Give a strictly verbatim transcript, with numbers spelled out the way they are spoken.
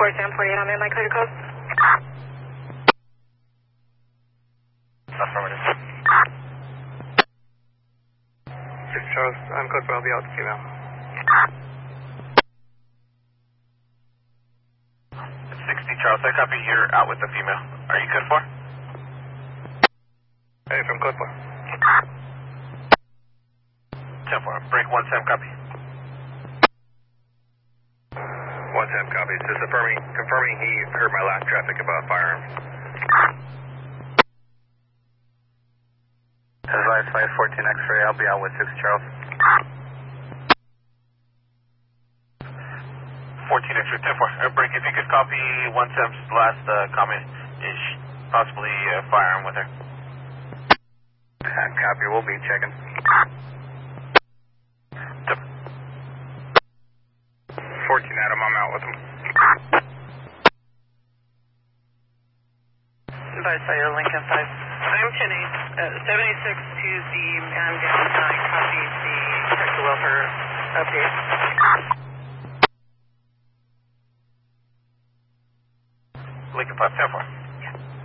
four seven forty-eight on my clear to code. Affirmative. six Charles, I'm code for I'll be out to female. sixty Charles, I copy, you're out with the female. Are you code four? Hey, from code four. ten four, break one Sam, copy. one Sam, copy. Just affirming, confirming he heard my last traffic about firearms. Advise five fourteen X-ray, I'll be out with six Charles. fourteen X-ray, ten four. Uh, break, if you could copy one Sam's last uh, comment, is possibly a firearm with her. Uh, copy, we'll be checking. fourteen Adam, I'm out with him. Advise fire Lincoln five. I'm ten eight, uh, seventy-six to the man down, and I copied the sexual welfare update. Lincoln five, ten four.